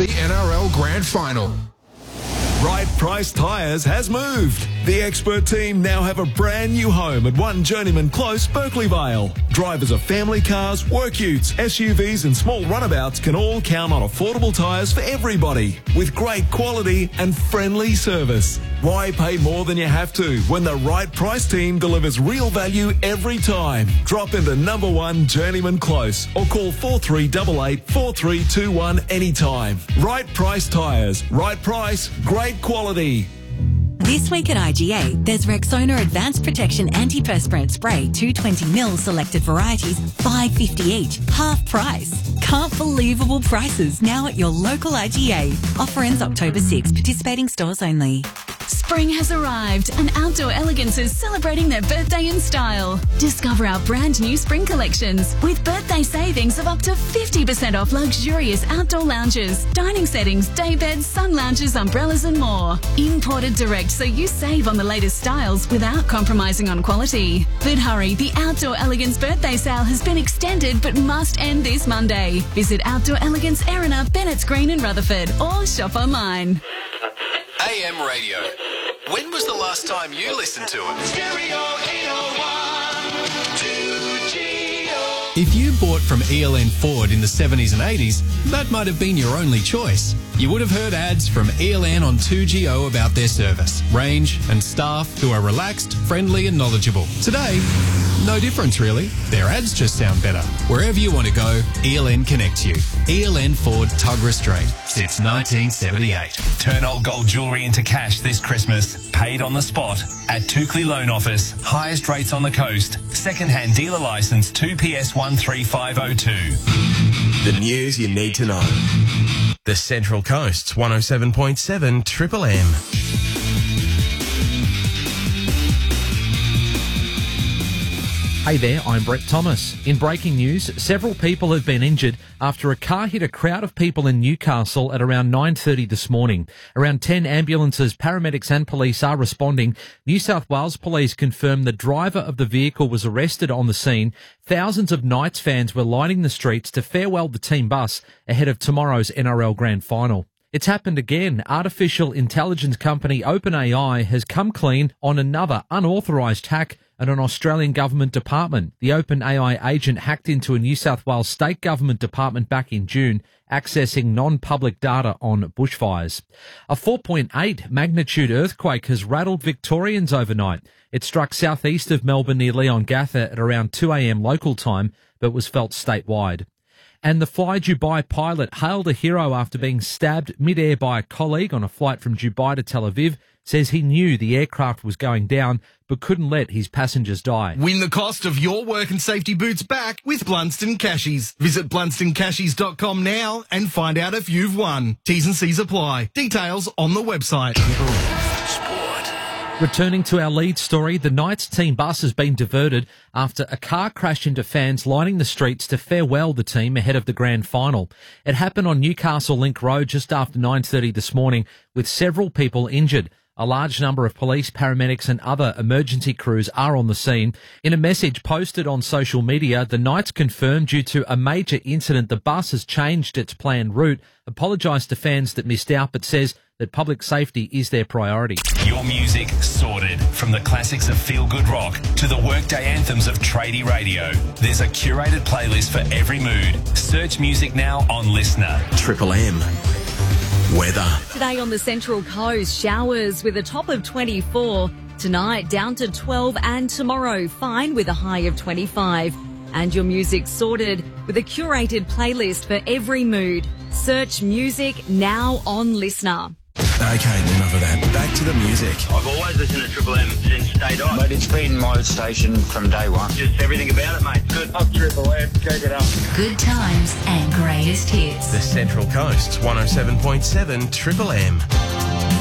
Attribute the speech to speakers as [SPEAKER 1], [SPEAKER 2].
[SPEAKER 1] the NRL Grand Final.
[SPEAKER 2] Right Price Tyres has moved. The expert team now have a brand new home at 1 Journeyman Close, Berkeley Vale. Drivers of family cars, work utes, SUVs and small runabouts can all count on affordable tyres for everybody with great quality and friendly service. Why pay more than you have to when the Right Price team delivers real value every time? Drop into number 1 Journeyman Close or call 4388 4321 anytime. Right Price Tyres. Right price, great quality.
[SPEAKER 3] This week at IGA, there's Rexona Advanced Protection Antiperspirant Spray, 220ml selected varieties, $5.50 each, half price. Can't believable prices now at your local IGA. Offer ends October 6, participating stores only.
[SPEAKER 4] Spring has arrived and Outdoor Elegance is celebrating their birthday in style. Discover our brand new spring collections with birthday savings of up to 50% off luxurious outdoor lounges, dining settings, day beds, sun lounges, umbrellas and more. Imported direct so you save on the latest styles without compromising on quality. But hurry, the Outdoor Elegance birthday sale has been extended but must end this Monday. Visit Outdoor Elegance Erina, Bennett's Green and Rutherford or shop online.
[SPEAKER 5] AM radio. When was the last time you listened to it? Stereo 801 2GO.
[SPEAKER 6] If you bought from ELN Ford in the 70s and 80s, that might have been your only choice. You would have heard ads from ELN on 2GO about their service, range and staff who are relaxed, friendly and knowledgeable. Today, no difference really. Their ads just sound better. Wherever you want to go, ELN connects you. ELN Ford Tuggerah Street since 1978.
[SPEAKER 7] Turn old gold jewellery into cash this Christmas. Paid on the spot at Toukley Loan Office. Highest rates on the coast. Second-hand dealer licence 2PS 13502.
[SPEAKER 8] The news you need to know. The Central Coast's 107.7 Triple M.
[SPEAKER 9] Hey there, I'm Brett Thomas. In breaking news, several people have been injured after a car hit a crowd of people in Newcastle at around 9:30 this morning. Around 10 ambulances, paramedics and police are responding. New South Wales police confirmed the driver of the vehicle was arrested on the scene. Thousands of Knights fans were lining the streets to farewell the team bus ahead of tomorrow's NRL Grand Final. It's happened again. Artificial intelligence company OpenAI has come clean on another unauthorised hack at an Australian government department. The OpenAI agent hacked into a New South Wales state government department back in June, accessing non-public data on bushfires. A 4.8 magnitude earthquake has rattled Victorians overnight. It struck southeast of Melbourne near Leongatha at around 2 a.m. local time, but was felt statewide. And the Fly Dubai pilot hailed a hero after being stabbed mid-air by a colleague on a flight from Dubai to Tel Aviv, says he knew the aircraft was going down but couldn't let his passengers die.
[SPEAKER 10] Win the cost of your work and safety boots back with Blunston Cashies. Visit BlunstonCashies.com now and find out if you've won. T's and C's apply. Details on the website.
[SPEAKER 9] Returning to our lead story, the Knights team bus has been diverted after a car crashed into fans lining the streets to farewell the team ahead of the grand final. It happened on Newcastle Link Road just after 9:30 this morning, with several people injured. A large number of police, paramedics and other emergency crews are on the scene. In a message posted on social media, the Knights confirmed due to a major incident the bus has changed its planned route, apologised to fans that missed out, but says that public safety is their priority.
[SPEAKER 7] Your music sorted from the classics of feel-good rock to the workday anthems of tradie radio. There's a curated playlist for every mood. Search music now on Listener.
[SPEAKER 8] Triple M. Weather.
[SPEAKER 4] Today on the Central Coast, showers with a top of 24. Tonight down to 12 and tomorrow fine with a high of 25. And your music sorted with a curated playlist for every mood. Search music now on Listener.
[SPEAKER 8] Okay, enough of that. Back to the music.
[SPEAKER 11] I've always listened to Triple M since day dot.
[SPEAKER 12] But it's been my station from day one.
[SPEAKER 11] Just everything about it, mate. Good.
[SPEAKER 12] Up Triple M, keep it up.
[SPEAKER 3] Good times and greatest hits.
[SPEAKER 8] The Central Coast's 107.7 Triple M.